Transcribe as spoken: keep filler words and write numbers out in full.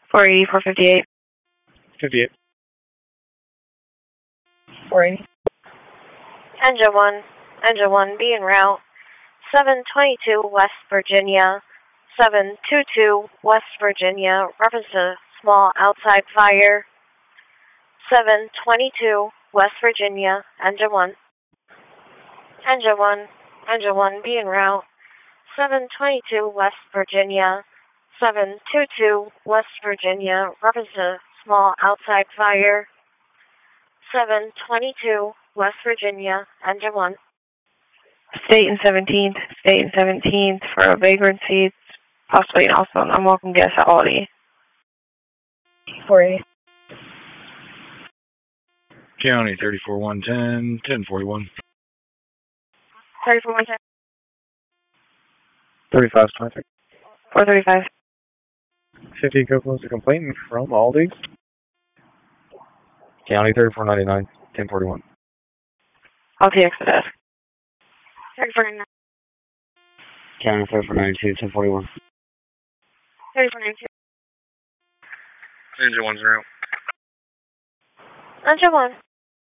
four eighty, four fifty-eight. fifty-eight. four eighty. Engine one, Engine one, be en route. seven twenty-two West Virginia, seven twenty-two West Virginia, reference to small outside fire. seven twenty-two West Virginia, Engine one. Engine one, Engine one, be en route. seven twenty-two West Virginia, seven twenty-two West Virginia, reference to small outside fire. seven twenty-two West Virginia, Engine one. State and seventeenth, State and seventeenth for vagrancy, possibly and also an unwelcome guest at Aldi. four eighty. County thirty-four one ten, ten forty-one. thirty-four one ten. thirty-five twenty-three. four thirty-five. fifty Cocoa's a complaint from Aldi. County thirty-four ninety-nine, ten forty-one. I'll T X the desk. thirty-four ninety-nine. County thirty-four ninety-two, ten forty-one. thirty-four ninety-two. Engine one's route. Engine one.